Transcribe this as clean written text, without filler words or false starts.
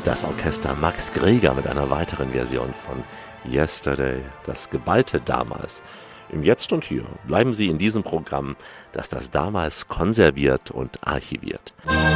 das Orchester Max Greger mit einer weiteren Version von Yesterday, das geballte Damals. Im Jetzt und Hier bleiben Sie in diesem Programm, das das Damals konserviert und archiviert.